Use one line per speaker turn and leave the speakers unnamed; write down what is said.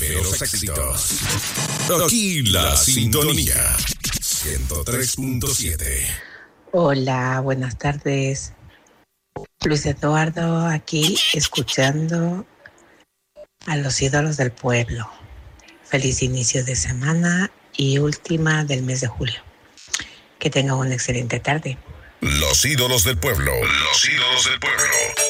de los éxitos. Aquí la sintonía 103.7.
Hola, buenas tardes. Luis Eduardo aquí escuchando a los ídolos del pueblo. Feliz inicio de semana y última del mes de julio. Que tengan una excelente tarde.
Los ídolos del pueblo. Los ídolos del pueblo.